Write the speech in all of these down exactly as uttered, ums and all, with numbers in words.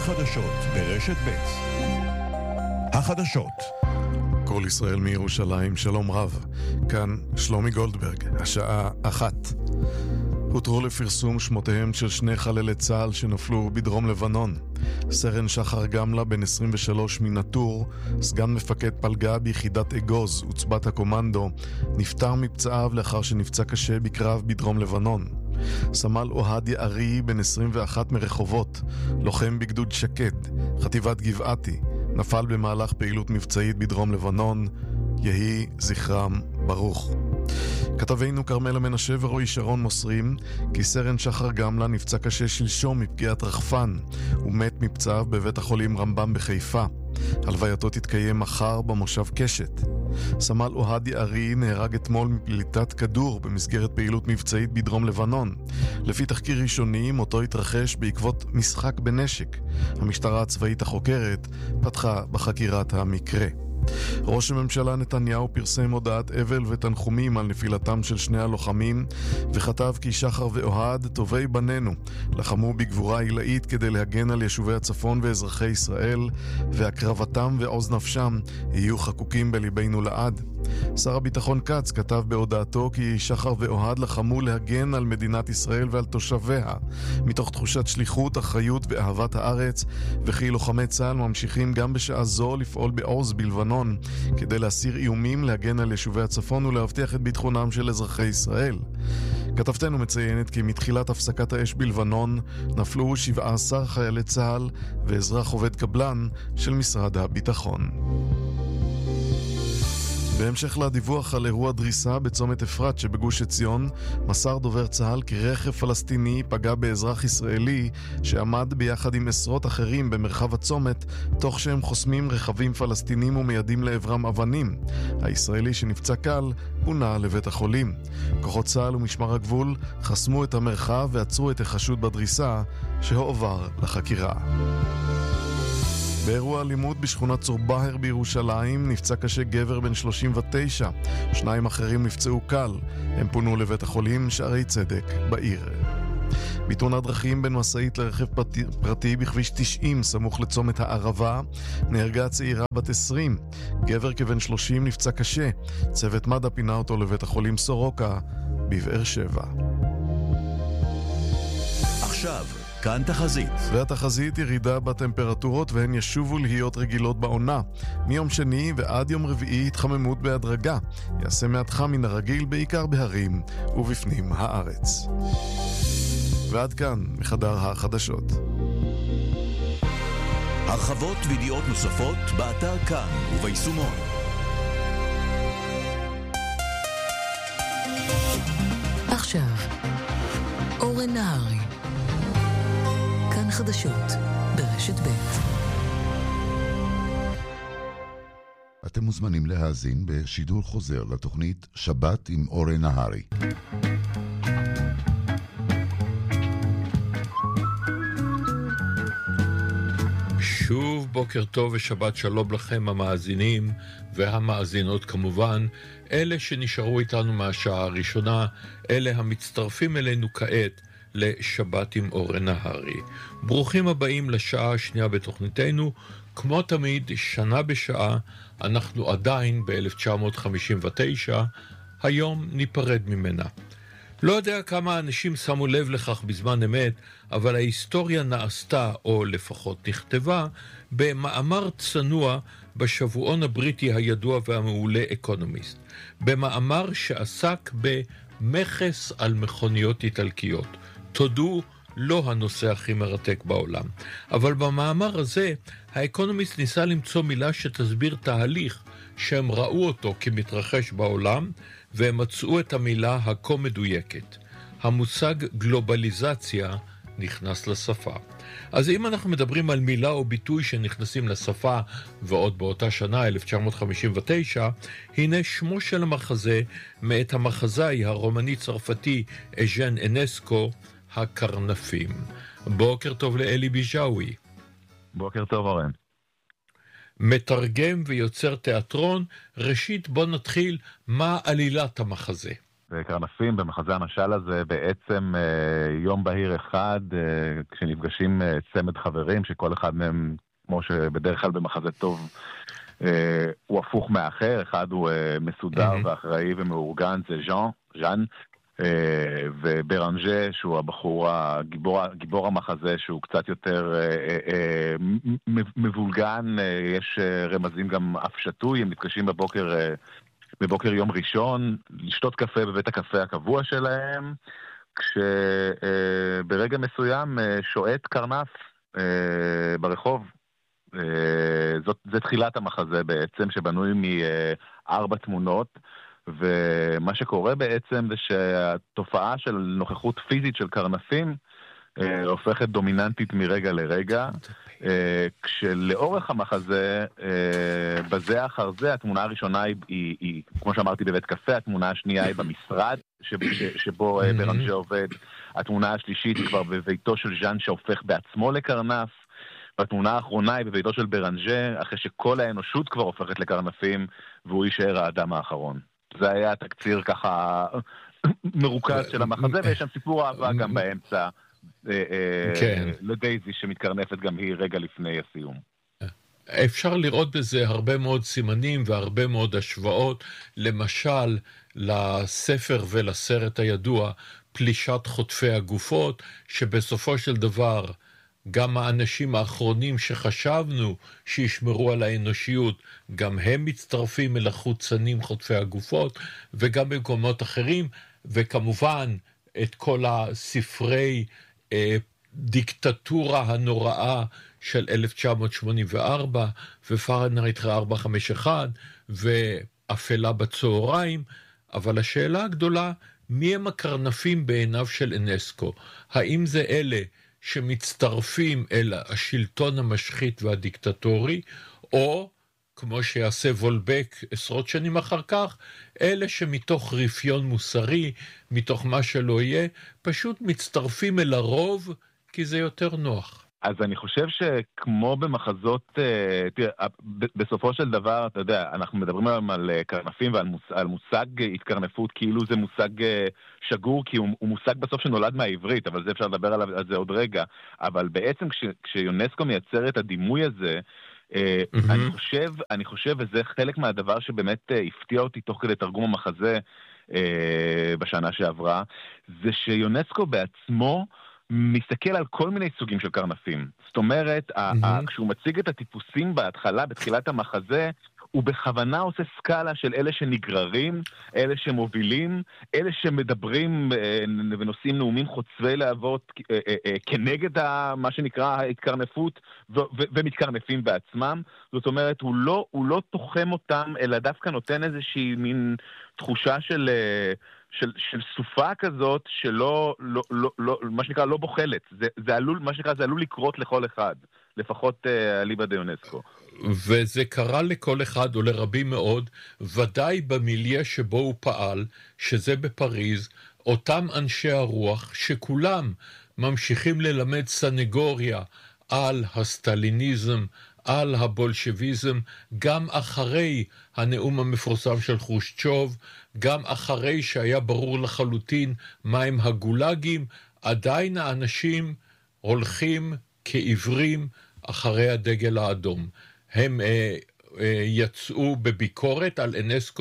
החדשות ברשת ב'. החדשות. כל ישראל מירושלים, שלום רב. כאן שלומי גולדברג, השעה אחת. הותרו לפרסום שמותיהם של שני חללי צה"ל שנפלו בדרום לבנון. סרן שחר גמלה, בן עשרים ושלוש מנטור, סגן מפקד פלגה ביחידת אגוז, עוצבת הקומנדו, נפטר מפצעיו לאחר שנפצע קשה בקרב בדרום לבנון. סמל אוהד יערי, בן עשרים ואחת מרחובות, לוחם בגדוד שקד, חטיבת גבעתי, נפל במהלך פעילות מבצעית בדרום לבנון. יהי זכרם ברוך. כתבינו כרמלה מנשה ורועי שרון מוסרים כי סרן שחר גמלה נפצע קשה שלשום מפגיעת רחפן ומת מפצעיו בבית החולים רמב"ם בחיפה. הלווייתו תתקיים מחר במושב קשת. סמל אוהד יערי נהרג אתמול מפליטת כדור במסגרת פעילות מבצעית בדרום לבנון. לפי תחקיר ראשוני, מותו התרחש בעקבות משחק בנשק. המשטרה הצבאית החוקרת פתחה בחקירת המקרה. ראש הממשלה נתניהו פרסם הודעת אבל ותנחומים על נפילתם של שני הלוחמים וכתב כי שחר ואוהד, טובי בנינו, לחמו בגבורה עילאית כדי להגן על יישובי הצפון ואזרחי ישראל, והקרבתם ועוז נפשם יהיו חקוקים בליבנו לעד. שר הביטחון כץ כתב בהודעתו כי שחר ואוהד לחמו להגן על מדינת ישראל ועל תושביה מתוך תחושת שליחות, אחריות ואהבת הארץ, וכי לוחמי צה"ל ממשיכים גם בשעה זו לפעול בעוז בלבנון כדי להסיר איומים, להגן על יישובי הצפון ולהבטיח את ביטחונם של אזרחי ישראל. כתבתנו מציינת כי מתחילת הפסקת האש בלבנון נפלו שבעה עשר חיילי צה"ל ואזרח עובד קבלן של משרד הביטחון. בהמשך לדיווח על אירוע דריסה בצומת אפרת שבגוש עציון, מסר דובר צה"ל כי רכב פלסטיני פגע באזרח ישראלי שעמד ביחד עם עשרות אחרים במרחב הצומת, תוך שהם חוסמים רכבים פלסטינים ומיידים לעברם אבנים. הישראלי שנפצע קל פונה לבית החולים. כוחות צה"ל ומשמר הגבול חסמו את המרחב ועצרו את החשוד בדריסה שהועבר לחקירה. באירוע אלימות בשכונת צור באהר בירושלים נפצע קשה גבר בן שלושים ותשע. שניים אחרים נפצעו קל. הם פונו לבית החולים שערי צדק בעיר. בתאונת דרכים בין משאית לרכב פרטי, פרטי בכביש תשעים סמוך לצומת הערבה נהרגה צעירה בת עשרים. גבר כבן שלושים נפצע קשה. צוות מד"א פינה אותו לבית החולים סורוקה בבאר שבע. עכשיו כאן תחזית. והתחזית ירידה בטמפרטורות והן ישובו להיות רגילות בעונה. מיום שני ועד יום רביעי התחממות בהדרגה. יעשה מעט חם מן הרגיל בעיקר בהרים ובפנים הארץ. ועד כאן מחדר החדשות. הרחבות וידיעות נוספות באתר כאן וביישומון. עכשיו אורן נהרי, כאן חדשות ברשת ב'. אתם מוזמנים להאזין בשידור חוזר לתוכנית שבת עם אורן נהרי. שוב בוקר טוב ושבת שלום לכם המאזינים והמאזינות כמובן, אלה שנשארו איתנו מהשעה הראשונה, אלה המצטרפים אלינו כעת לשבת עם אורן נהרי. ברוכים הבאים לשעה השנייה בתוכניתנו. כמו תמיד, שנה בשעה, אנחנו עדיין ב-אלף תשע מאות חמישים ותשע, היום ניפרד ממנה. לא יודע כמה אנשים שמו לב לכך בזמן אמת, אבל ההיסטוריה נעשתה, או לפחות נכתבה, במאמר צנוע בשבועון הבריטי הידוע והמעולה אקונומיסט. במאמר שעסק במכס על מכוניות איטלקיות. תודו, לא הנושא הכי מרתק בעולם. אבל במאמר הזה, האקונומיסט ניסה למצוא מילה שתסביר תהליך שהם ראו אותו כמתרחש בעולם, והם מצאו את המילה הכה מדויקת. המושג גלובליזציה נכנס לשפה. אז אם אנחנו מדברים על מילה או ביטוי שנכנסים לשפה, ועוד באותה שנה, אלף תשע מאות חמישים ותשע, הנה שמו של המחזה מאת המחזאי הרומני-צרפתי אז'ן אנסקו, הקרנפים. בוקר טוב לאלי ביג'אווי. בוקר טוב אורן. מתרגם ויוצר תיאטרון. ראשית בוא נתחיל, מה עלילת המחזה? וקרנפים במחזה המשל הזה בעצם יום בהיר אחד, כשנפגשים צמד חברים, שכל אחד מהם, כמו שבדרך כלל במחזה טוב, הוא הפוך מאחר, אחד הוא מסודר mm-hmm. ואחראי ומאורגן, זה ז'אן, ז'אן, וברנז'ה, שהוא הבחור, הגיבור, גיבור המחזה, שהוא קצת יותר מבולגן, יש רמזים גם אף שטוי, הם נפגשים בבוקר, בבוקר יום ראשון, לשתות קפה בבית הקפה הקבוע שלהם, כשברגע מסוים שועט קרנף ברחוב. זאת, זה תחילת המחזה בעצם, שבנוי מארבע תמונות, ומה שקורה בעצם זה שהתופעה של נוכחות פיזית של קרנפים אה, הופכת דומיננטית מרגע לרגע, אה, כשלאורך המחזה, אה, בזה אחר זה, התמונה הראשונה היא, היא, היא, כמו שאמרתי, בבית קפה, התמונה השנייה היא במשרד, שב, ש, שבו אה, ברנז'ה עובד, התמונה השלישית היא כבר בביתו של ז'אן שהופך בעצמו לקרנף, והתמונה האחרונה היא בביתו של ברנז'ה, אחרי שכל האנושות כבר הופכת לקרנפים, והוא יישאר האדם האחרון. זה היה תקציר ככה מרוכז של המחזה, ויש שם סיפור אהבה גם באמצע לדייזי שמתקרנפת גם היא רגע לפני הסיום. אפשר לראות בזה הרבה מאוד סימנים והרבה מאוד השוואות, למשל לספר ולסרט הידוע פלישת חוטפי הגופות, שבסופו של דבר גם האנשים האחרונים שחשבנו שישמרו על האנושיות, גם הם מצטרפים אל החוצנים חוטפי הגופות, וגם במקומות אחרים, וכמובן את כל הספרי אה, דיקטטורה הנוראה של אלף תשע מאות שמונים וארבע, ופרנהייט ארבע חמש אחת, ואפלה בצהריים, אבל השאלה הגדולה, מי הם הקרנפים בעיניו של אונסקו? האם זה אלה שמצטרפים אל השלטון המשחית והדיקטטורי, או, כמו שיעשה וולבק עשרות שנים אחר כך, אלה שמתוך רפיון מוסרי, מתוך מה שלא יהיה, פשוט מצטרפים אל הרוב, כי זה יותר נוח. אז אני חושב שכמו במחזות, תראה, בסופו של דבר, אתה יודע, אנחנו מדברים היום על קרנפים ועל מושג, מושג התקרנפות, כאילו זה מושג שגור, כי הוא, הוא מושג בסוף שנולד מהעברית, אבל זה אפשר לדבר עליו, על זה עוד רגע. אבל בעצם כש, כשיונסקו מייצר את הדימוי הזה, mm-hmm. אני חושב, אני חושב, וזה חלק מהדבר שבאמת הפתיע אותי תוך כדי תרגום המחזה בשנה שעברה, זה שיונסקו בעצמו מסתכל על כל מיני סוגים של קרנפים. זאת אומרת, mm-hmm. כשהוא מציג את הטיפוסים בהתחלה, בתחילת המחזה, הוא בכוונה עושה סקאלה של אלה שנגררים, אלה שמובילים, אלה שמדברים ונושאים נאומים חוצבי להבות כנגד מה שנקרא ההתקרנפות ומתקרנפים בעצמם. זאת אומרת, הוא לא, הוא לא תוחם אותם, אלא דווקא נותן איזושהי מין תחושה של... של, של סופה כזאת שלא, לא, לא, לא, מה שנקרא, לא בוחלת. זה, זה עלול, מה שנקרא, זה עלול לקרות לכל אחד. לפחות uh, אליבא דה יונסקו. וזה קרה לכל אחד או לרבים מאוד, ודאי במיליה שבו הוא פעל, שזה בפריז, אותם אנשי הרוח שכולם ממשיכים ללמד סנגוריה על הסטליניזם, על הבולשביזם, גם אחרי הנאום המפורסם של חרושצ'וב, גם אחרי שהיה ברור לחלוטין מהם הגולגים, עדיין האנשים הולכים כעיוורים אחרי הדגל האדום. הם אה, אה, יצאו בביקורת על אונסקו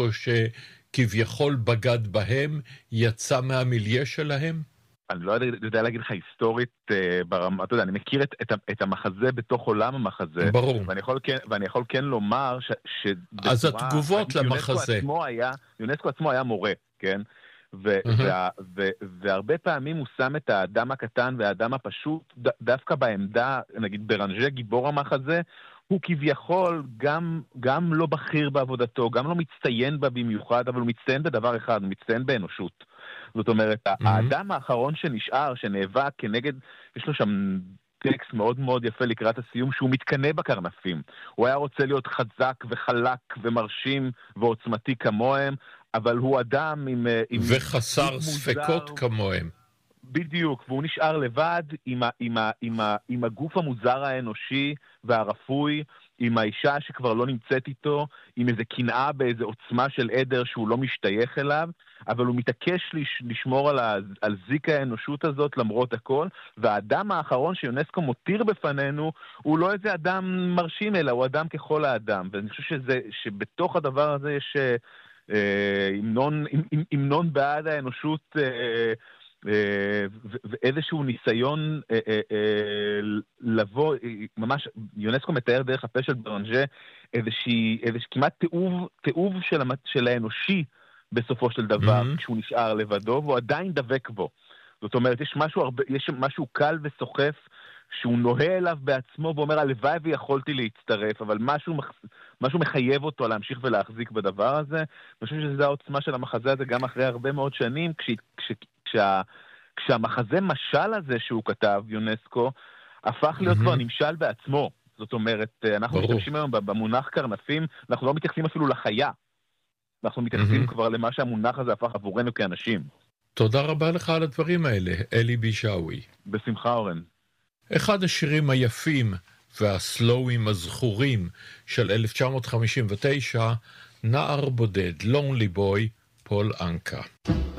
שכביכול בגד בהם, יצא מהמיליה שלהם? אני לא יודע להגיד לך היסטורית ברמה, אתה יודע, אני מכיר את, את, את המחזה בתוך עולם המחזה. ברור. ואני יכול כן, ואני יכול כן לומר ש... ש אז התגובות למחזה. יונסקו עצמו היה, יונסקו עצמו היה מורה, כן? ו, uh-huh. וה, ו, והרבה פעמים הוא שם את האדם הקטן והאדם הפשוט, ד, דווקא בעמדה, נגיד ברנז'ה, גיבור המחזה, הוא כביכול גם, גם לא בכיר בעבודתו, גם לא מצטיין בה במיוחד, אבל הוא מצטיין בדבר אחד, הוא מצטיין באנושות. זאת אומרת, mm-hmm. האדם האחרון שנשאר, שנאבק כנגד, יש לו שם טקסט מאוד מאוד יפה לקראת הסיום, שהוא מתקנה בקרנפים. הוא היה רוצה להיות חזק וחלק ומרשים ועוצמתי כמוהם, אבל הוא אדם עם... עם וחסר ספקות מוזר, כמוהם. בדיוק, והוא נשאר לבד עם, ה, עם, ה, עם, ה, עם הגוף המוזר האנושי והרפוי, עם האישה שכבר לא נמצאת איתו, עם איזה קנאה באיזה עוצמה של עדר שהוא לא משתייך אליו, אבל הוא מתעקש לש, לשמור על, ה, על זיק האנושות הזאת למרות הכל, והאדם האחרון שיונסקו מותיר בפנינו הוא לא איזה אדם מרשים, אלא הוא אדם ככל האדם, ואני חושב שזה, שבתוך הדבר הזה יש אה, המנון, המנון בעד האנושות, אה, ואיזשהו ניסיון לבוא, ממש יונסקו מתאר דרך הפה של ברנז'ה איזושהי כמעט תיעוב, תיעוב של האנושי בסופו של דבר, כשהוא נשאר לבדו, והוא עדיין דבק בו. זאת אומרת, יש משהו, הרבה, יש משהו קל וסוחף שהוא נוהה אליו בעצמו ואומר, הלוואי ויכולתי להצטרף, אבל משהו, משהו מחייב אותו להמשיך ולהחזיק בדבר הזה. אני חושב שזו העוצמה של המחזה הזה גם אחרי הרבה מאוד שנים, כש, כש, כשה, כשהמחזה משל הזה שהוא כתב, יונסקו, הפך להיות כבר נמשל בעצמו. זאת אומרת, אנחנו מתייחסים היום במונח קרנפים, אנחנו לא מתייחסים אפילו לחיה. אנחנו מתייחסים כבר למה שהמונח הזה הפך עבורנו כאנשים. תודה רבה לך על הדברים האלה, אלי בישאווי. בשמחה, אורן. אחד השירים היפים והסלואים הזכורים של אלף תשע מאות חמישים ותשע, נער בודד, Lonely Boy, פול אנקה.